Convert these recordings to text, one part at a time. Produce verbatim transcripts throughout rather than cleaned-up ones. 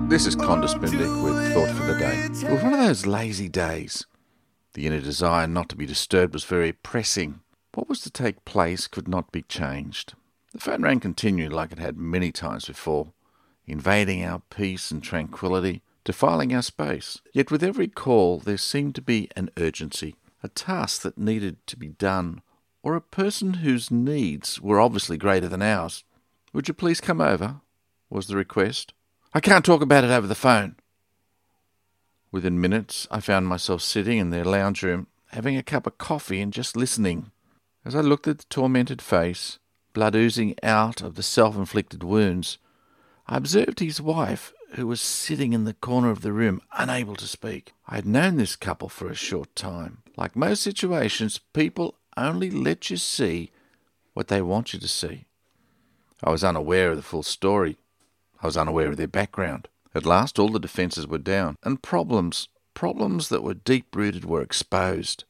This is Condis Benedict with Thought for the Day. It was one of those lazy days. The inner desire not to be disturbed was very pressing. What was to take place could not be changed. The phone rang continually like it had many times before, invading our peace and tranquility, defiling our space. Yet with every call there seemed to be an urgency, a task that needed to be done, or a person whose needs were obviously greater than ours. "Would you please come over?" was the request. "I can't talk about it over the phone." Within minutes, I found myself sitting in their lounge room, having a cup of coffee and just listening. As I looked at the tormented face, blood oozing out of the self-inflicted wounds, I observed his wife, who was sitting in the corner of the room, unable to speak. I had known this couple for a short time. Like most situations, people only let you see what they want you to see. I was unaware of the full story. I was unaware of their background. At last all the defences were down, and problems, problems that were deep-rooted were exposed.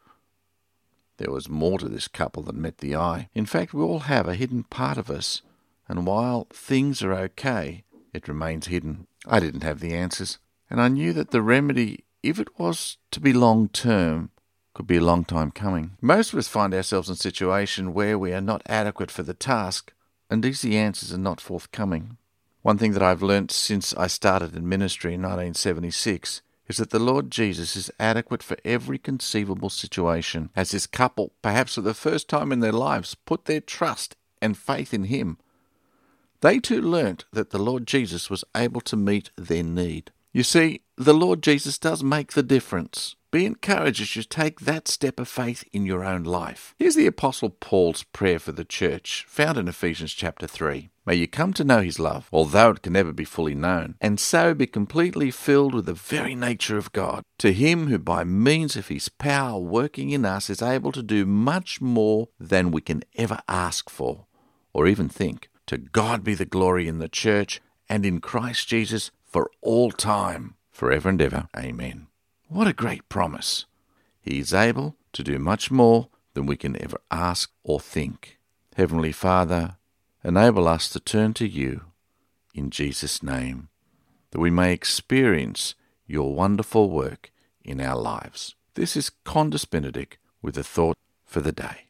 There was more to this couple than met the eye. In fact, we all have a hidden part of us, and while things are okay, it remains hidden. I didn't have the answers, and I knew that the remedy, if it was to be long-term, could be a long time coming. Most of us find ourselves in a situation where we are not adequate for the task, and easy answers are not forthcoming. One thing that I've learnt since I started in ministry in nineteen seventy-six is that the Lord Jesus is adequate for every conceivable situation. As this couple, perhaps for the first time in their lives, put their trust and faith in Him, they too learnt that the Lord Jesus was able to meet their need. You see, the Lord Jesus does make the difference. Be encouraged as you take that step of faith in your own life. Here's the Apostle Paul's prayer for the church, found in Ephesians chapter three. May you come to know His love, although it can never be fully known, and so be completely filled with the very nature of God. To Him who by means of His power working in us is able to do much more than we can ever ask for, or even think. To God be the glory in the church and in Christ Jesus for all time, forever and ever. Amen. What a great promise. He is able to do much more than we can ever ask or think. Heavenly Father, enable us to turn to You in Jesus' name, that we may experience Your wonderful work in our lives. This is Condis Benedict with a thought for the day.